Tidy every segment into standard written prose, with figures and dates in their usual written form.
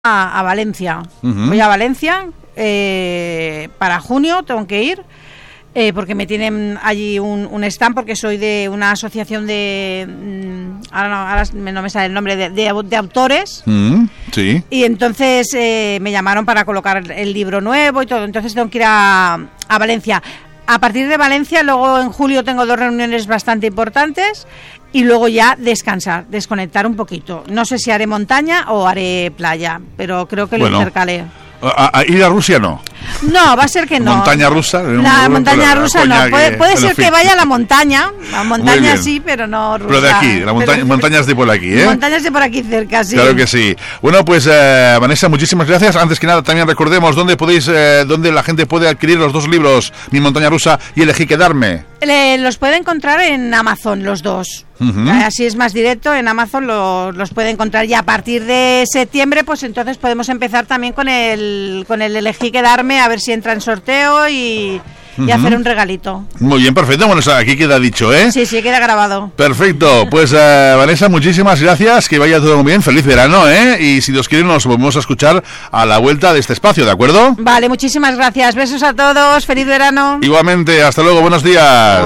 a Valencia. Voy a Valencia para junio, tengo que ir. Porque me tienen allí un stand, porque soy de una asociación de ahora no me sale el nombre, de autores. Sí. Y entonces me llamaron para colocar el libro nuevo y todo, entonces tengo que ir a Valencia. A partir de Valencia, luego en julio tengo 2 reuniones bastante importantes y luego ya desconectar un poquito. No sé si haré montaña o haré playa, pero creo que lo intercalé. ¿A ir a Rusia no? No, va a ser que no. ¿Montaña rusa? La montaña rusa no. Puede ser que vaya a la montaña. La montaña sí, pero no rusa. Pero de aquí, montañas de por aquí, ¿eh? Montañas de por aquí cerca, sí. Claro que sí. Bueno, pues Vanessa, muchísimas gracias. Antes que nada, también recordemos dónde la gente puede adquirir los 2 libros, Mi montaña rusa y Elegí quedarme. Los puede encontrar en Amazon, los 2. Así es más directo, en Amazon los puede encontrar, y a partir de septiembre pues entonces podemos empezar también con el Elegí quedarme, a ver si entra en sorteo y hacer un regalito. Muy bien, perfecto. Bueno, aquí queda dicho, ¿eh? Sí, queda grabado. Perfecto. Pues Vanessa, muchísimas gracias, que vaya todo muy bien, feliz verano, ¿eh? Y si Dios quiere nos volvemos a escuchar a la vuelta de este espacio, ¿de acuerdo? Vale, muchísimas gracias. Besos a todos, feliz verano. Igualmente, hasta luego, buenos días.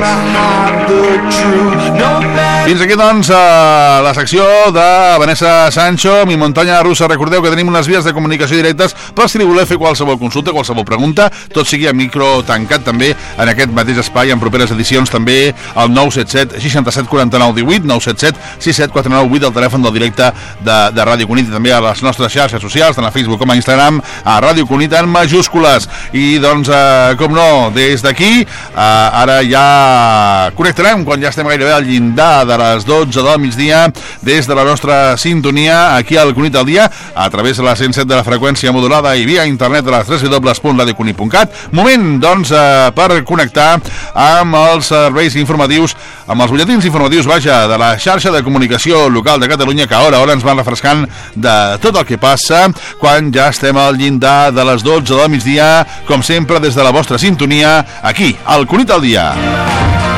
Fins aquí, doncs, la secció de Vanessa Sancho, Mi muntanya russa. Recordeu que tenim unes vies de comunicació directes per si li voleu fer qualsevol consulta, qualsevol pregunta, tot sigui a micro tancat també en aquest mateix espai, en properes edicions també al 977 67 49 18, 977 67 49 8, el telèfon del directe de Ràdio Cunit, i també a les nostres xarxes socials, tant a Facebook com a Instagram, a Ràdio Cunit en majúscules. I doncs, com no, des d'aquí ara ja connectarem quan ja estem gairebé al llindar de les 12 del migdia des de la nostra sintonia aquí al Cunit al dia, a través de la 107 de la freqüència modulada i via internet a les www.radiocunit.cat. Moment, doncs, per connectar amb els serveis informatius, amb els butlletins informatius, vaja, de la xarxa de comunicació local de Catalunya, que a hora ens van refrescant de tot el que passa quan ja estem al llindar de les 12 del migdia, com sempre des de la vostra sintonia, aquí, al Cunit al dia.